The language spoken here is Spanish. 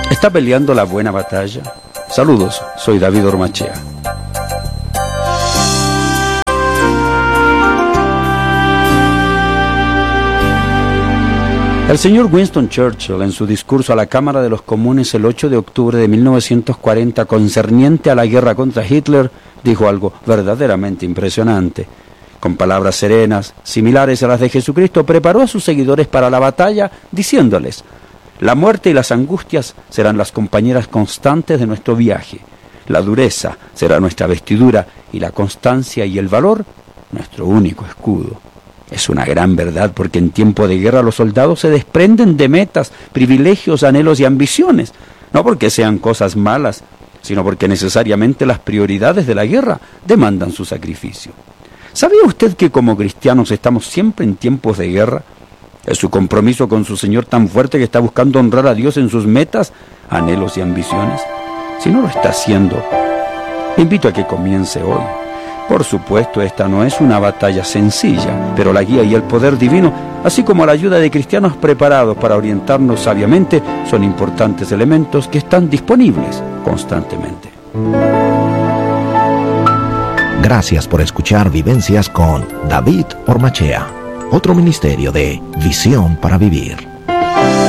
¿Está peleando la buena batalla? Saludos, soy David Ormachea. El señor Winston Churchill, en su discurso a la Cámara de los Comunes el 8 de octubre de 1940, concerniente a la guerra contra Hitler, dijo algo verdaderamente impresionante. Con palabras serenas, similares a las de Jesucristo, preparó a sus seguidores para la batalla, diciéndoles: la muerte y las angustias serán las compañeras constantes de nuestro viaje. La dureza será nuestra vestidura y la constancia y el valor nuestro único escudo. Es una gran verdad, porque en tiempo de guerra los soldados se desprenden de metas, privilegios, anhelos y ambiciones, no porque sean cosas malas, sino porque necesariamente las prioridades de la guerra demandan su sacrificio. ¿Sabía usted que como cristianos estamos siempre en tiempos de guerra? ¿Es su compromiso con su Señor tan fuerte que está buscando honrar a Dios en sus metas, anhelos y ambiciones? Si no lo está haciendo, le invito a que comience hoy. Por supuesto, esta no es una batalla sencilla, pero la guía y el poder divino, así como la ayuda de cristianos preparados para orientarnos sabiamente, son importantes elementos que están disponibles constantemente. Gracias por escuchar Vivencias con David Ormachea, otro ministerio de Visión para Vivir.